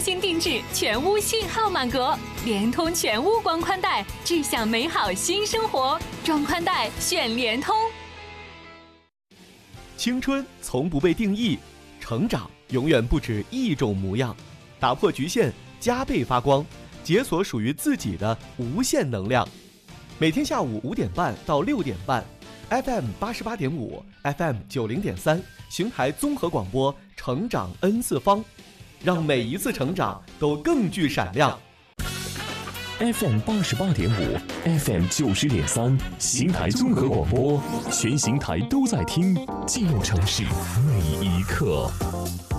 心定制全屋信号满格，联通全屋光宽带，智享美好新生活。装宽带选联通。 青春从不被定义，成长永远不止一种模样。打破局限，加倍发光，解锁属于自己的无限能量。每天下午5点半到6点半 ，FM 88.5 ，FM 90.3，邢台综合广播，成长 N 次方，让每一次成长都更具闪亮。 FM 88.5 ，FM 90.3，邢台综合广播，全邢台都在听，记录城市每一刻。